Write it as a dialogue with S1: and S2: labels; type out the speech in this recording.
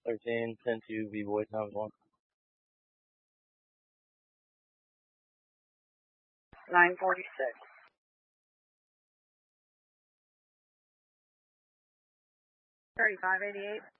S1: 13, 10 to B-Boy times 1.
S2: 946. 3588.